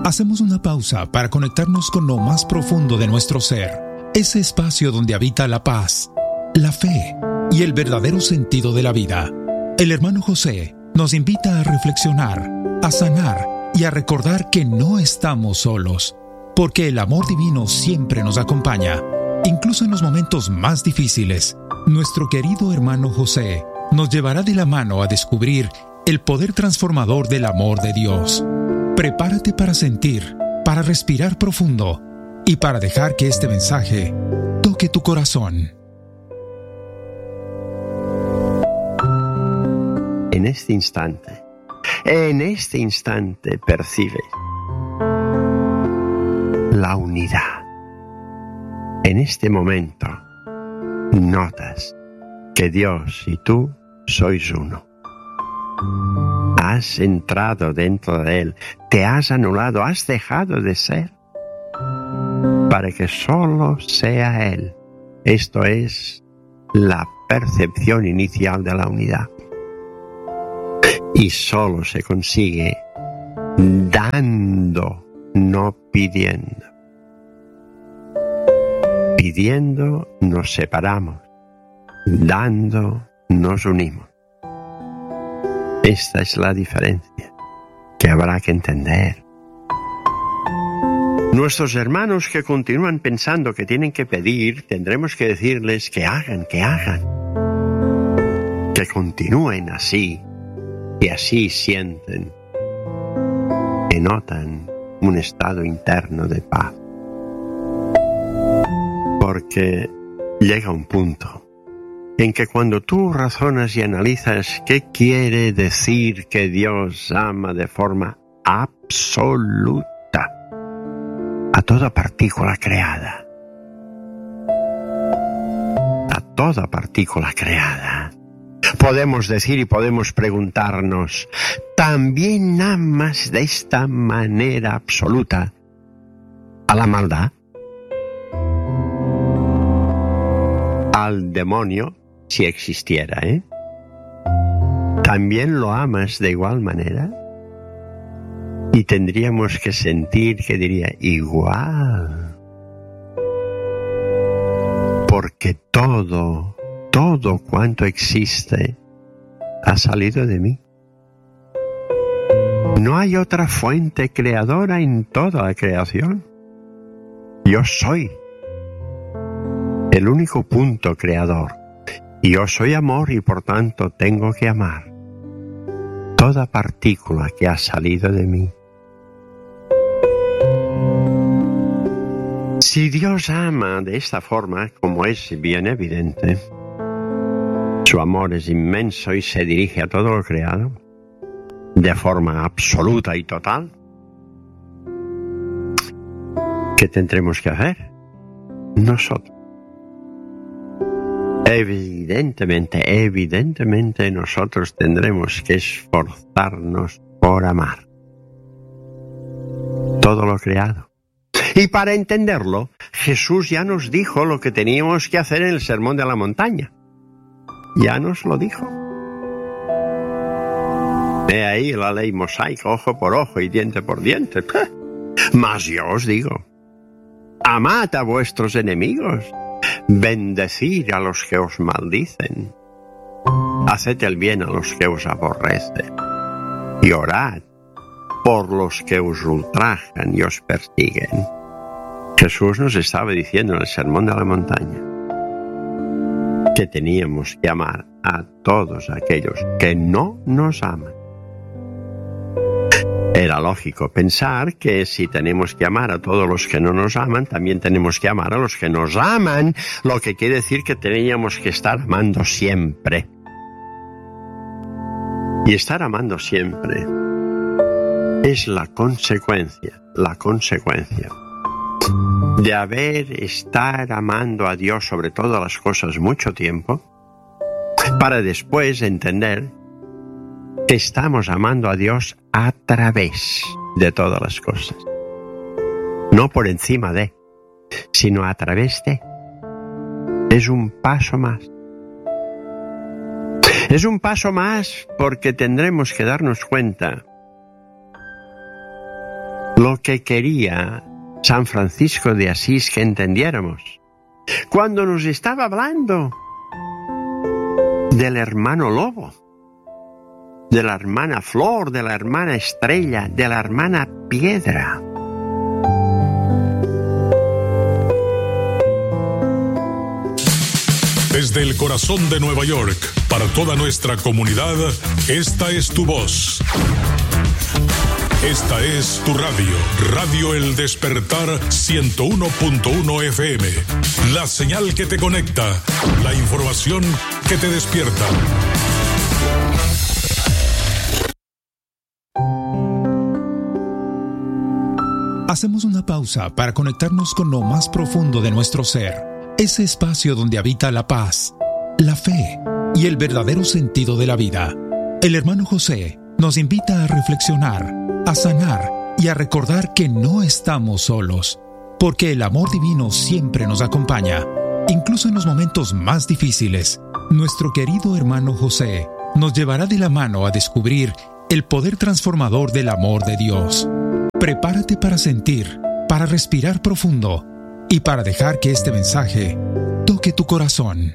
Hacemos una pausa para conectarnos con lo más profundo de nuestro ser, ese espacio donde habita la paz, la fe y el verdadero sentido de la vida. El hermano José nos invita a reflexionar, a sanar y a recordar que no estamos solos, porque el amor divino siempre nos acompaña, incluso en los momentos más difíciles. Nuestro querido hermano José nos llevará de la mano a descubrir el poder transformador del amor de Dios. Prepárate para sentir, para respirar profundo y para dejar que este mensaje toque tu corazón. En este instante percibes la unidad. En este momento notas que Dios y tú sois uno. Has entrado dentro de Él, te has anulado, has dejado de ser para que solo sea Él. Esto es la percepción inicial de la unidad. Y solo se consigue dando, no pidiendo. Pidiendo nos separamos, dando nos unimos. Esta es la diferencia que habrá que entender. Nuestros hermanos que continúan pensando que tienen que pedir, tendremos que decirles que hagan, que continúen así, y así sienten, que notan un estado interno de paz. Porque llega un punto en que cuando tú razonas y analizas qué quiere decir que Dios ama de forma absoluta a toda partícula creada, podemos decir y podemos preguntarnos, ¿también amas de esta manera absoluta a la maldad? Al demonio, si existiera, ¿también lo amas de igual manera? Y tendríamos que sentir que diría igual. Porque todo cuanto existe ha salido de mí. No hay otra fuente creadora en toda la creación. Yo soy el único punto creador. Yo soy amor y por tanto tengo que amar toda partícula que ha salido de mí. Si Dios ama de esta forma, como es bien evidente, su amor es inmenso y se dirige a todo lo creado de forma absoluta y total. ¿Qué tendremos que hacer? Nosotros. Evidentemente nosotros tendremos que esforzarnos por amar todo lo creado. Y para entenderlo, Jesús ya nos dijo lo que teníamos que hacer en el Sermón de la Montaña. Ya nos lo dijo. He ahí la ley mosaica, ojo por ojo y diente por diente. Mas yo os digo, amad a vuestros enemigos, bendecid a los que os maldicen, haced el bien a los que os aborrecen, y orad por los que os ultrajan y os persiguen. Jesús nos estaba diciendo en el Sermón de la Montaña que teníamos que amar a todos aquellos que no nos aman. Era lógico pensar que si tenemos que amar a todos los que no nos aman, también tenemos que amar a los que nos aman, lo que quiere decir que teníamos que estar amando siempre. Y estar amando siempre es la consecuencia de estar amando a Dios sobre todas las cosas mucho tiempo, para después entender que estamos amando a Dios a través de todas las cosas. No por encima de, sino a través de. Es un paso más. Es un paso más porque tendremos que darnos cuenta lo que quería San Francisco de Asís que entendiéramos. Cuando nos estaba hablando del hermano lobo, de la hermana flor, de la hermana estrella, de la hermana piedra. Desde el corazón de Nueva York, para toda nuestra comunidad, esta es tu voz. Esta es tu radio, Radio El Despertar 101.1 FM. La señal que te conecta, la información que te despierta. Hacemos una pausa para conectarnos con lo más profundo de nuestro ser. Ese espacio donde habita la paz, la fe y el verdadero sentido de la vida. El hermano José nos invita a reflexionar, a sanar y a recordar que no estamos solos, porque el amor divino siempre nos acompaña, incluso en los momentos más difíciles. Nuestro querido hermano José nos llevará de la mano a descubrir el poder transformador del amor de Dios. Prepárate para sentir, para respirar profundo y para dejar que este mensaje toque tu corazón.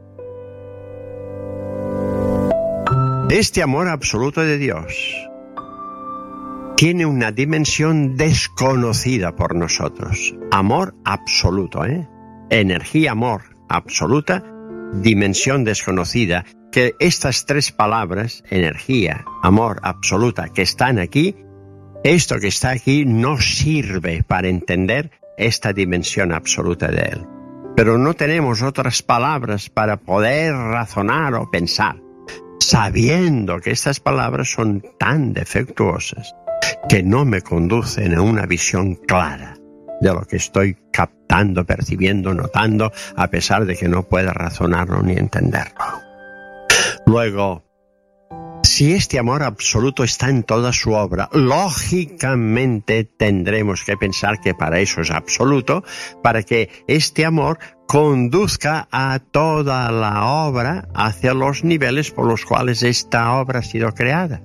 Este amor absoluto de Dios tiene una dimensión desconocida por nosotros. Amor absoluto, Energía, amor absoluta, dimensión desconocida. Que estas tres palabras, energía, amor absoluta, que están aquí, esto que está aquí no sirve para entender esta dimensión absoluta de Él. Pero no tenemos otras palabras para poder razonar o pensar, sabiendo que estas palabras son tan defectuosas que no me conducen a una visión clara de lo que estoy captando, percibiendo, notando, a pesar de que no pueda razonarlo ni entenderlo. Luego, si este amor absoluto está en toda su obra, lógicamente tendremos que pensar que para eso es absoluto, para que este amor conduzca a toda la obra hacia los niveles por los cuales esta obra ha sido creada.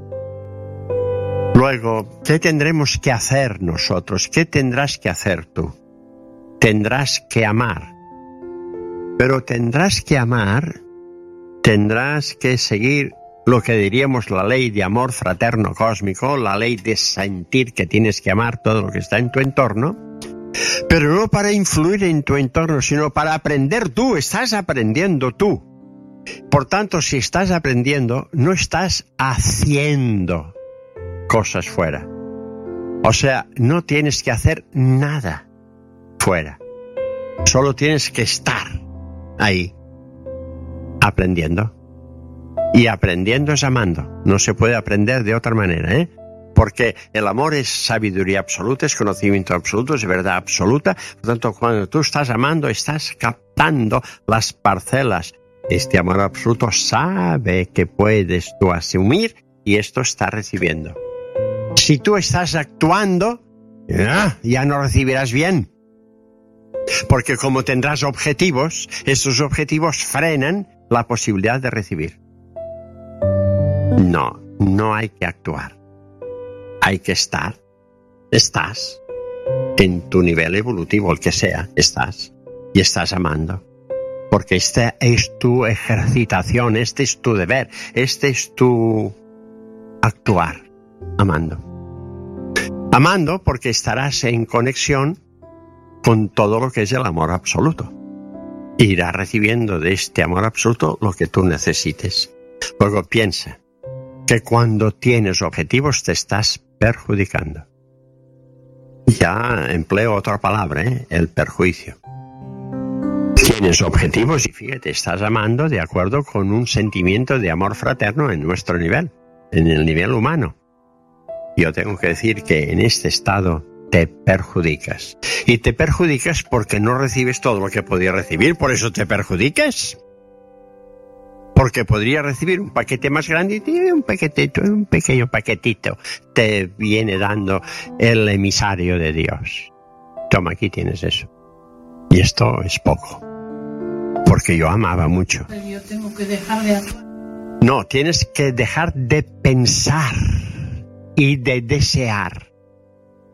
Luego, ¿qué tendremos que hacer nosotros? ¿Qué tendrás que hacer tú? Tendrás que amar. Pero tendrás que amar, tendrás que seguir lo que diríamos la ley de amor fraterno cósmico, la ley de sentir que tienes que amar todo lo que está en tu entorno, pero no para influir en tu entorno, sino para aprender tú. Estás aprendiendo tú. Por tanto, si estás aprendiendo, no estás haciendo cosas fuera. O sea, no tienes que hacer nada fuera. Solo tienes que estar ahí, aprendiendo. Y aprendiendo es amando. No se puede aprender de otra manera, Porque el amor es sabiduría absoluta, es conocimiento absoluto, es verdad absoluta. Por tanto, cuando tú estás amando, estás captando las parcelas. Este amor absoluto sabe que puedes tú asumir y esto está recibiendo. Si tú estás actuando, ya no recibirás bien. Porque como tendrás objetivos, estos objetivos frenan la posibilidad de recibir. No hay que actuar. Hay que estar. Estás en tu nivel evolutivo, el que sea, estás. Y estás amando. Porque esta es tu ejercitación, este es tu deber, este es tu actuar, amando. Amando porque estarás en conexión con todo lo que es el amor absoluto. Irás recibiendo de este amor absoluto lo que tú necesites. Luego piensa que cuando tienes objetivos te estás perjudicando. Ya empleo otra palabra, el perjuicio. Tienes objetivos y fíjate, estás amando de acuerdo con un sentimiento de amor fraterno en nuestro nivel, en el nivel humano. Yo tengo que decir que en este estado te perjudicas. Y te perjudicas porque no recibes todo lo que podías recibir, por eso te perjudicas. Porque podría recibir un paquete más grande y un pequeño paquetito te viene dando el emisario de Dios. Toma, aquí tienes eso. Y esto es poco. Porque yo amaba mucho. Pero yo tengo que dejar de actuar. No, tienes que dejar de pensar y de desear.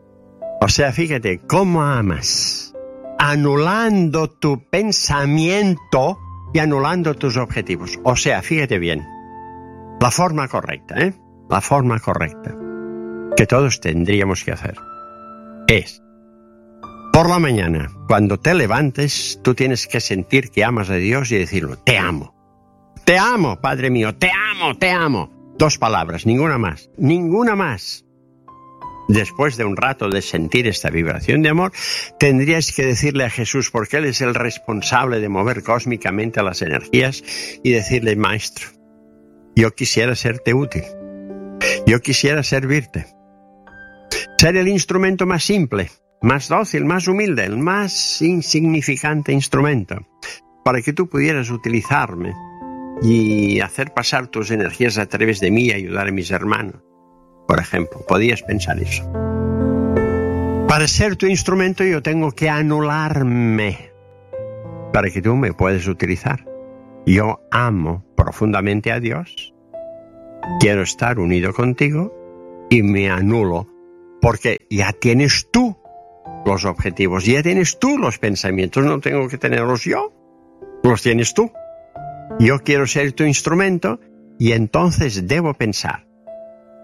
O sea, fíjate, ¿cómo amas? Anulando tu pensamiento y anulando tus objetivos. O sea, fíjate bien, la forma correcta, la forma correcta que todos tendríamos que hacer es, por la mañana, cuando te levantes, tú tienes que sentir que amas a Dios y decirlo: te amo, Padre mío, te amo, te amo. 2 palabras, ninguna más, ninguna más. Después de un rato de sentir esta vibración de amor, tendrías que decirle a Jesús, porque Él es el responsable de mover cósmicamente las energías, y decirle: Maestro, yo quisiera serte útil, yo quisiera servirte, ser el instrumento más simple, más dócil, más humilde, el más insignificante instrumento, para que tú pudieras utilizarme y hacer pasar tus energías a través de mí y ayudar a mis hermanos. Por ejemplo, podías pensar eso. Para ser tu instrumento yo tengo que anularme para que tú me puedas utilizar. Yo amo profundamente a Dios, quiero estar unido contigo y me anulo porque ya tienes tú los objetivos, ya tienes tú los pensamientos, no tengo que tenerlos yo, los tienes tú. Yo quiero ser tu instrumento y entonces debo pensar: